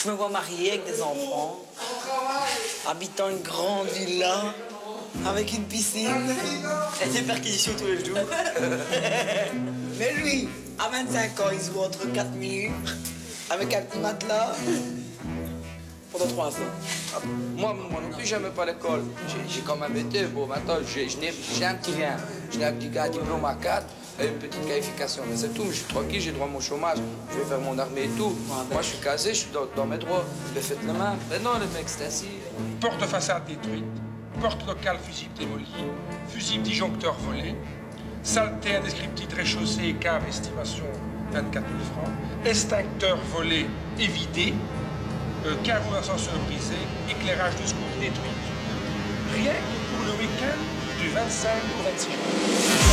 Je me vois mariée avec des enfants, habitant une grande villa, avec une piscine et des perquisitions tous les jours. Mais lui, à 25 ans, il se voit entre 4 minutes, avec un petit matelas, pendant 3 ans. Moi non plus, j'aimais pas l'école. J'ai quand même été, bon, maintenant, j'ai un petit rien. J'ai un petit diplôme à 4 et une petite qualification. Mais c'est tout, mais je suis tranquille, j'ai droit à mon chômage. Je vais faire mon armée et tout. Moi, je suis casé, je suis dans mes droits. Mais faites le main. Mais non, le mec, c'est assis. Porte façade détruite, porte locale fusible démolie, fusible disjoncteur volé, saleté indescriptible rez-chaussée et cave estimation 24 000 francs, extincteur volé et vidé, caveau d'ascenseur brisé, éclairage de secours détruit. Rien que pour le week-end du 25 au 26 juin.